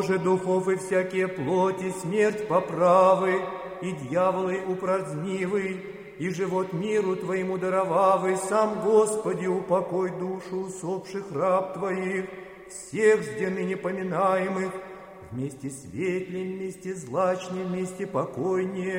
же духов и всякие плоти, смерть поправы, и дьяволы упразднивый, и живот миру Твоему даровавый, сам, Господи, упокой душу усопших раб Твоих, всех жде ныне поминаемых, вместе светлем, вместе злачнем, вместе покойнее,